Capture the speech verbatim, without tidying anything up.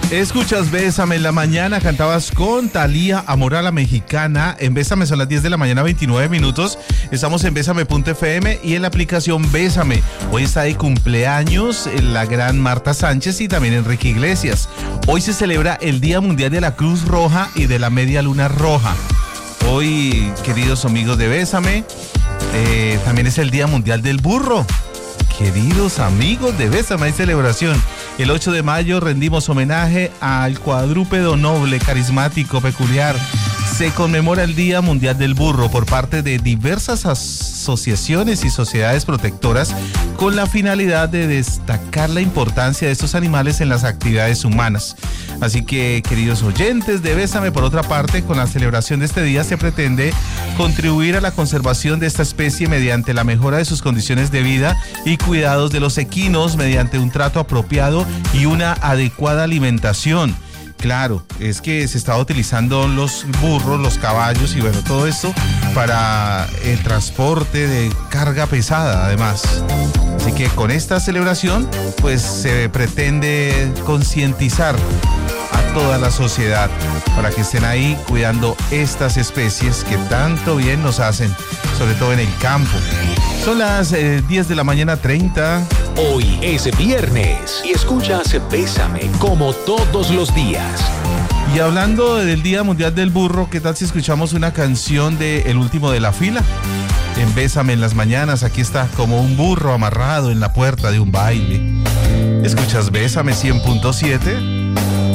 Escuchas Bésame en la mañana, cantabas con Thalía, Amor a la Mexicana. En Bésame son las diez de la mañana, veintinueve minutos. Estamos en bésame punto efe eme y en la aplicación Bésame. Hoy está de cumpleaños la gran Marta Sánchez y también Enrique Iglesias. Hoy se celebra el Día Mundial de la Cruz Roja y de la Media Luna Roja. Hoy, queridos amigos de Bésame, eh, también es el Día Mundial del Burro. Queridos amigos de Bésame, hay celebración. El ocho de mayo rendimos homenaje al cuadrúpedo noble, carismático, peculiar. Se conmemora el Día Mundial del Burro por parte de diversas asociaciones y sociedades protectoras con la finalidad de destacar la importancia de estos animales en las actividades humanas. Así que, queridos oyentes de Bésame, por otra parte, con la celebración de este día se pretende contribuir a la conservación de esta especie mediante la mejora de sus condiciones de vida y cuidados de los equinos mediante un trato apropiado y una adecuada alimentación. Claro, es que se estaba utilizando los burros, los caballos y bueno, todo esto para el transporte de carga pesada además. Así que con esta celebración pues se pretende concientizar a toda la sociedad para que estén ahí cuidando estas especies que tanto bien nos hacen, sobre todo en el campo. Son las eh, diez de la mañana treinta. Hoy es viernes y escuchas Bésame como todos los días. Y hablando del Día Mundial del Burro, ¿qué tal si escuchamos una canción de El Último de la Fila? En Bésame en las mañanas, aquí está como un burro amarrado en la puerta de un baile. ¿Escuchas Bésame cien punto siete?